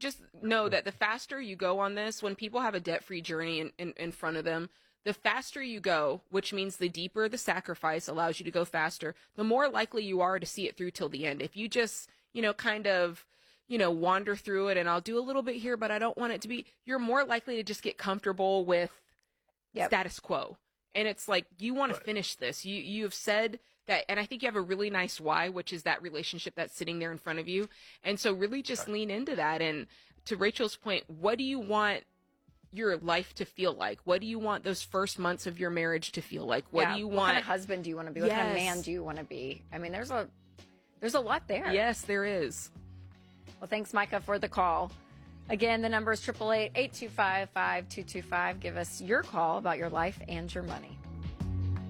just know that the faster you go on this, when people have a debt-free journey in front of them, the faster you go, which means the deeper the sacrifice allows you to go faster, the more likely you are to see it through till the end. If you just, kind of, wander through it and I'll do a little bit here, but I don't want it to be, you're more likely to just get comfortable with status quo. And it's like, you want to finish this. You have said that, and I think you have a really nice why, which is that relationship that's sitting there in front of you. And so really just lean into that. And to Rachel's point, what do you want your life to feel like? What do you want those first months of your marriage to feel like? What do you want? What kind of husband do you want to be? What kind of man do you want to be? I mean, there's a lot there. Yes, there is. Well, thanks, Micah, for the call. Again, the number is 888-825-5225. Give us your call about your life and your money.